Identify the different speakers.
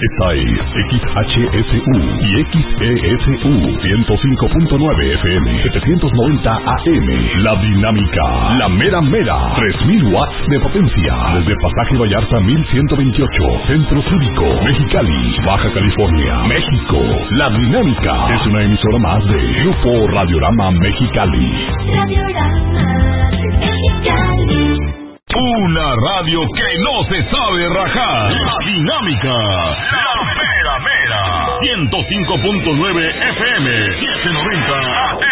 Speaker 1: Esta es XHSU y XESU 105.9 FM, 790 AM. La Dinámica, la mera mera, 3000 watts de potencia. Desde Pasaje Vallarta 1128, Centro Cívico, Mexicali, Baja California, México. La Dinámica es una emisora más de Grupo Radiorama Mexicali.
Speaker 2: Radiorama Mexicali.
Speaker 1: Una radio que no se sabe rajar. La Dinámica, la mera mera. 105.9 FM, 790 AM.